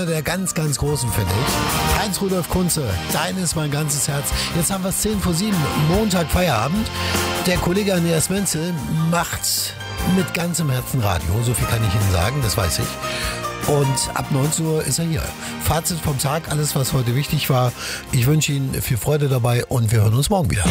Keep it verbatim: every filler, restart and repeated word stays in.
einer der ganz, ganz Großen, finde ich. Heinz-Rudolf Kunze, dein ist mein ganzes Herz. Jetzt haben wir es zehn vor sieben, Montag Feierabend. Der Kollege Andreas Menzel macht mit ganzem Herzen Radio. So viel kann ich Ihnen sagen, das weiß ich. Und ab neunzehn Uhr ist er hier. Fazit vom Tag, alles was heute wichtig war. Ich wünsche Ihnen viel Freude dabei und wir hören uns morgen wieder.